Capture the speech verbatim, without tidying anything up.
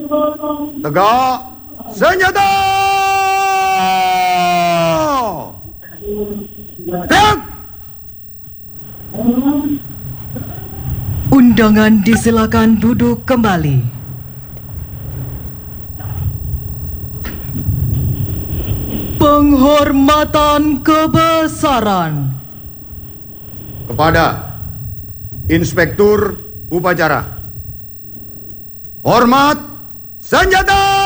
Tegak senjata! Tegak! Undangan disilakan duduk kembali. Penghormatan kebesaran Kepada Inspektur Upacara. Hormat senjata!